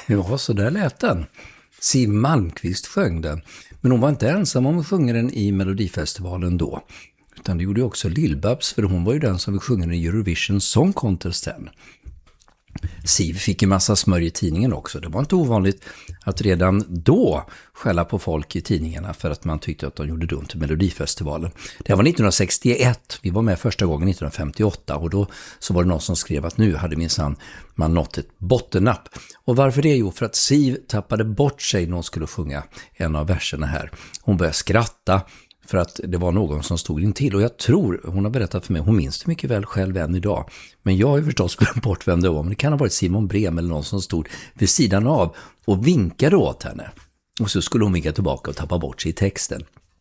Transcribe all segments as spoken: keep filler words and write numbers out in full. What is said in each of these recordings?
Ja, så där lät den. Siw Malmkvist sjöng den. Men hon var inte ensam om att sjunga den i Melodifestivalen då. Utan det gjorde också Lill-Babs, för hon var ju den som vi sjunger i Eurovision Song Contest sen. Siw fick en massa smörj i tidningen också. Det var inte ovanligt att redan då skälla på folk i tidningarna för att man tyckte att de gjorde dumt i Melodifestivalen. Det var nittonhundrasextioett, vi var med första gången nittonhundrafemtioåtta, och då så var det någon som skrev att nu hade minsann man nått ett bottennapp. Och varför det? Jo, för att Siw tappade bort sig när hon skulle sjunga en av verserna här. Hon började skratta för att det var någon som stod in till. Och jag tror, hon har berättat för mig, hon minns det mycket väl själv än idag. Men jag har ju förstås glömt bort vem det var. Men det kan ha varit Simon Brem eller någon som stod vid sidan av och vinkade åt henne. Och så skulle hon vinka tillbaka och tappa bort sig i texten.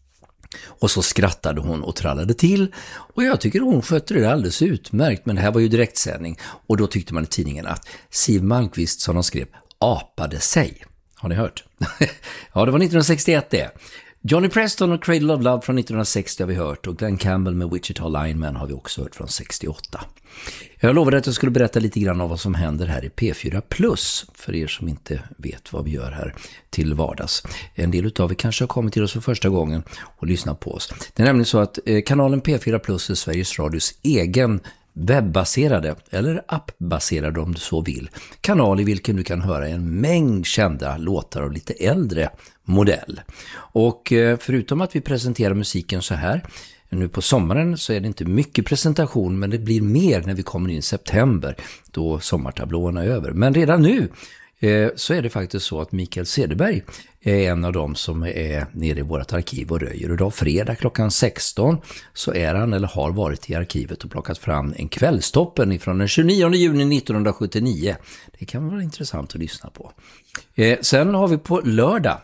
Och så skrattade hon och trallade till. Och jag tycker hon skötte det alldeles utmärkt. Men det här var ju direktsändning. Och då tyckte man i tidningen att Siw Malmkvist, som de skrev, apade sig. Har ni hört? Ja, det var nittonhundrasextioett det. Johnny Preston och Cradle of Love från nittonhundrasextio har vi hört, och Glenn Campbell med Wichita Lineman har vi också hört från sextioåtta. Jag lovade att jag skulle berätta lite grann om vad som händer här i P fyra Plus, för er som inte vet vad vi gör här till vardags. En del utav er kanske har kommit till oss för första gången och lyssnat på oss. Det är nämligen så att kanalen P fyra Plus är Sveriges Radios egen webbaserade eller appbaserade, om du så vill, kanal i vilken du kan höra en mängd kända låtar av lite äldre modell. Och förutom att vi presenterar musiken så här nu på sommaren, så är det inte mycket presentation, men det blir mer när vi kommer in i september då sommartablåerna är över. Men redan nu eh, så är det faktiskt så att Mikael Cederberg är en av dem som är nere i vårt arkiv och röjer. Och då fredag klockan sexton så är han, eller har varit i arkivet och plockat fram en kvällstoppen ifrån den tjugonionde juni nittonhundrasjuttionio. Det kan vara intressant att lyssna på. Eh, sen har vi på lördag,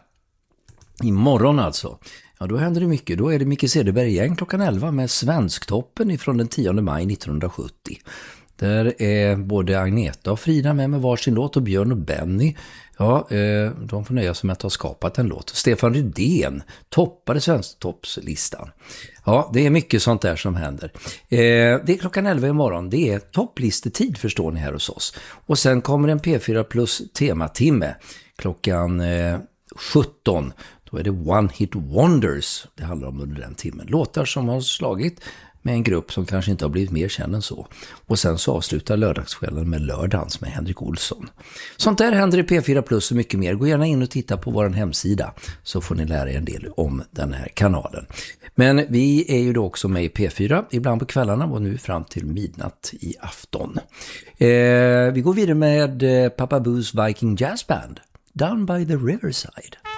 imorgon alltså, ja, då händer det mycket. Då är det Micke Cederberg igen klockan elva med Svensktoppen ifrån den tionde maj nittonhundrasjuttio. Där är både Agneta och Frida med med varsin låt, och Björn och Benny, ja, eh, de får nöja sig med att ha skapat en låt. Stefan Rydén toppade Svensktoppslistan. Ja, det är mycket sånt där som händer. Eh, det är klockan elva imorgon. Det är topplistetid, förstår ni, här hos oss. Och sen kommer en P fyra Plus tematimme klockan eh, sjutton. Då är det One Hit Wonders det handlar om under den timmen. Låtar som har slagit med en grupp som kanske inte har blivit mer känd än så. Och sen så avslutar lördagskvällen med Lördagens med Henrik Olsson. Sånt där händer i P fyra Plus och mycket mer. Gå gärna in och titta på vår hemsida så får ni lära er en del om den här kanalen. Men vi är ju då också med i P fyra, ibland på kvällarna och nu fram till midnatt i afton. Eh, vi går vidare med Papa Boo's Viking Jazz Band, Down by the Riverside.